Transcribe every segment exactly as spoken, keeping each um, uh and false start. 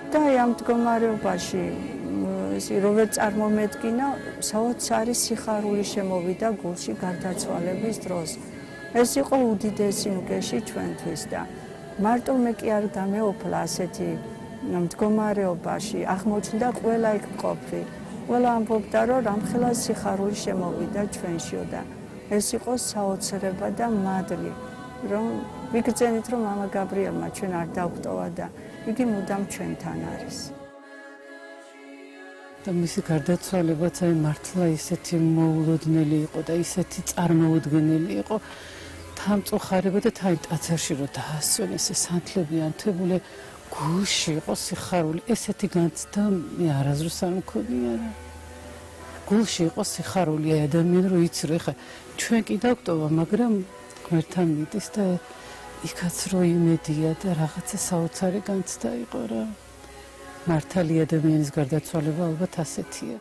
და აი ამ მდგომარეობაში როგორც წარმომედგინა, საოცარი სიხარული შემოვიდა გულში გარდაცვალების დროს. ეს იყო უდიდესი მგეში ჩვენთვის და მარტო მე კი არ დამეუფლა ასეთი მდგომარეობაში, აღმოჩნდა ყველა იქ მყოფი. ყველა ამბობდა, რომ რამხელა სიხარული შემოვიდა ჩვენშიო და ეს იყო საოცრება და მადლი, რომ ვიგრძენით, რომ მამა გაბრიელმა ჩვენ არ დავტოვა და იგი მუდამ ჩვენთან არის. და მისი გარდაცვალებაც აი მართლა ისეთი მოულოდნელი იყო და ისეთი წარმოუდგენელი იყო თამწუხარება და თან ტაძარში რომ დაასვენ ესე სანთლები ანთებული გულში იყო სიხარული ესეთი განცდა მე არასდროს არ მქონია რა გულში იყო სიხარული ადამიანი რომ იცი რომ ეხა ჩვენ კი დავტოვა მაგრამ ღმერთთან მიდის და იქაც რო იმედია და რაღაცა საოცარი განცდა იყო რა მართალი ადამიანის გარდაცვალება ალბათ ასეთია.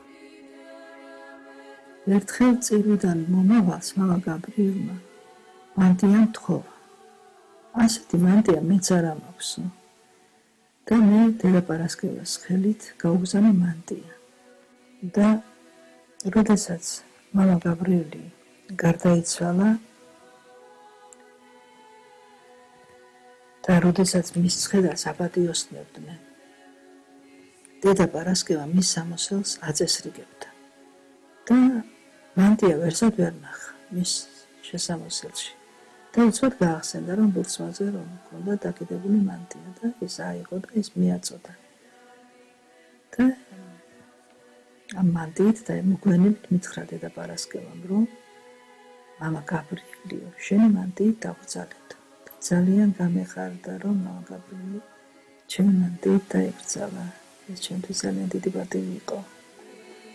ერთხელ წირვიდან მომავალს მამა გაბრიელმა მანდია მთხოვა. ასეთი მანდია მეც არ ამაქვსო. და მე დედა პარასკევას ხელით გაუგზავნე მანდია. და როდესაც მამა გაბრიელი გარდაიცვალა და როდესაც მის ცხედარს აპატიოსნებდნენ დედა პარასკევა მის სამოსელს აწესრიგებდა და მანდია ვერსად ვერ ნახა მის შესამოსელში და უცბად გაახსენდა რომ ბურცმაზე რომ ჰქონდა დაკიდებული მანდია და ის აიღო და ის მიაწოდა და ამ მანდიით და მოგვიანებით მითხრა დედა პარასკევამ რომ მამა გაბრიელიო შენი მანდიით დაგრძალეთო და ძალიან გამეხარდა რომ მამა გაბრიელი ჩემი მანდიით დაიბრძალა ეს ჩემთვის ძალიან დიდი პატივი იყო.